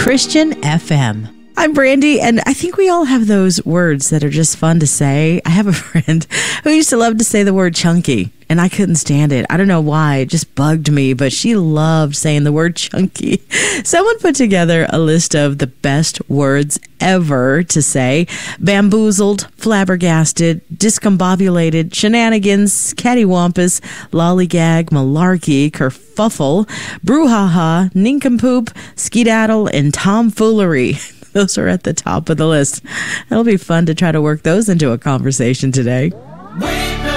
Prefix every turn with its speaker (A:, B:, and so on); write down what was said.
A: Christian FM. I'm Brandy, and I think we all have those words that are just fun to say. I have a friend who used to love to say the word chunky, and I couldn't stand it. I don't know why. It just bugged me, but she loved saying the word chunky. Someone put together a list of the best words ever to say: bamboozled, flabbergasted, discombobulated, shenanigans, cattywampus, lollygag, malarkey, kerfuffle, brouhaha, nincompoop, skedaddle, and tomfoolery. Those are at the top of the list. It'll be fun to try to work those into a conversation today.